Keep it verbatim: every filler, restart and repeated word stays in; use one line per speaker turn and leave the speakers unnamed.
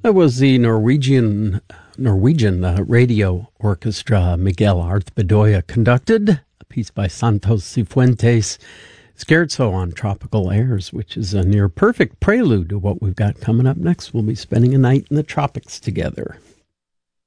That was the Norwegian Norwegian uh, radio orchestra Miguel Arth Bedoya conducted, a piece by Santos Cifuentes, Scherzo on Tropical Airs, which is a near perfect prelude to what we've got coming up next. We'll be spending a night in the tropics together.